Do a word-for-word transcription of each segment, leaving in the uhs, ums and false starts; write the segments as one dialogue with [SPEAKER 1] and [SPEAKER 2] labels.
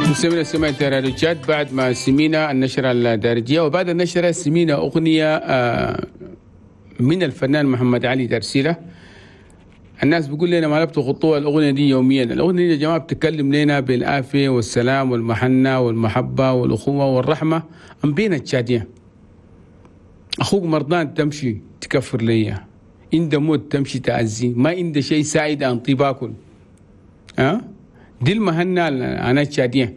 [SPEAKER 1] مستمعينا سمعنا راديو تشاد بعد ما سمينا النشرة الدارجية، وبعد النشرة سمينا أغنية من الفنان محمد علي ترسيلة. الناس بيقول لنا ما بتخطوها الأغنية دي يوميا. الأغنية دي يا جماعة بتتكلم لنا بالعافية والسلام والمحنة والمحبة والأخوة والرحمة أم بين التشادية. أخوك مرضان تمشي تكفر ليا، إنت موت تمشي تعزي، ما إنت شيء سعيد عن طيباكل. ها دي المهنة أنا تشادية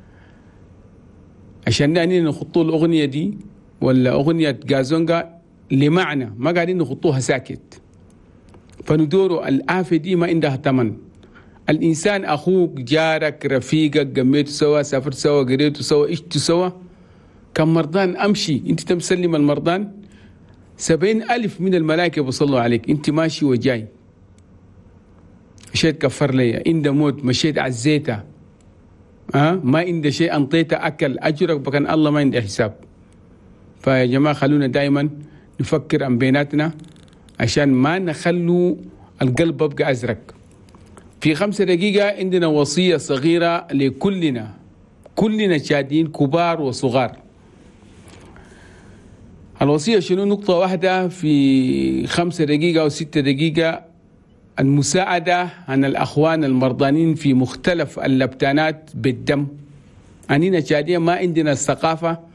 [SPEAKER 1] عشان نحن نخطو الأغنية دي ولا أغنية غازونغا لمعنى، ما قاعدين نخطوها ساكت. فندوروا الآفة دي ما عندها ثمن. الإنسان أخوك جارك رفيقك قميتوا سوا، سافرت سوا، قريتوا سوا، عشتوا سوا، كم مرضان أمشي أنت تمسلم المرضان سبعين ألف من الملائكة بيصلوا عليك، أنت ماشي وجاي. مشيت كفر لي، إنت موت مشيت عزيتها، أه؟ ما عند شيء أنطيته أكل أجرك بكن الله ما عنده حساب. فيا جماعة خلونا دائما نفكر عن بيناتنا عشان ما نخلوا القلب يبقى أزرق. في خمسة دقيقة عندنا وصية صغيرة لكلنا، كلنا شادين كبار وصغار. الوصية شنو؟ نقطة واحدة في خمسة دقيقة أو ستة دقيقة، المساعدة عن الأخوان المرضانين في مختلف اللبتانات بالدم. أنينا شادين ما عندنا الثقافة